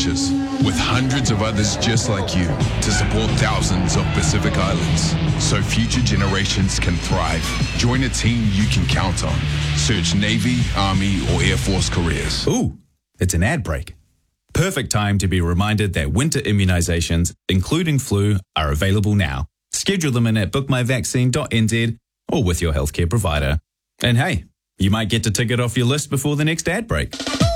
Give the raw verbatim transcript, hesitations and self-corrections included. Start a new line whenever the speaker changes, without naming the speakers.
Mauritius, with hundreds of others just like you to support thousands of Pacific Islands so future generations can thrive. Join a team you can count on. Search Navy, Army, or Air Force careers.
Ooh, it's an ad break. Perfect time to be reminded that winter immunisations, including flu, are available now. Schedule them in at book my vaccine dot n z or with your healthcare provider. And hey, you might get to tick it off your list before the next ad break.